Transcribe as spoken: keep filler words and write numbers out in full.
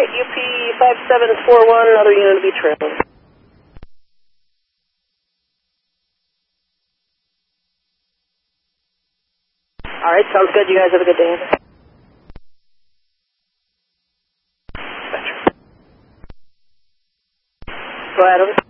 U P five seven four one, another unit to be trailed. Alright, sounds good. You guys have a good day. Go ahead.